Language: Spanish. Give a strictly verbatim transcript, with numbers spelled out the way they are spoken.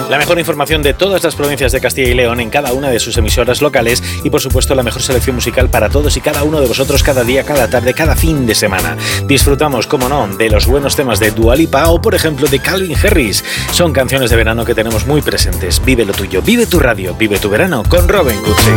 La mejor información de todas las provincias de Castilla y León en cada una de sus emisoras locales y, por supuesto, la mejor selección musical para todos y cada uno de vosotros cada día, cada tarde, cada fin de semana. Disfrutamos, como no, de los buenos temas de Dua Lipa o, por ejemplo, de Calvin Harris. Son canciones de verano que tenemos muy presentes. Vive lo tuyo, vive tu radio, vive tu verano con Robin Cutsi.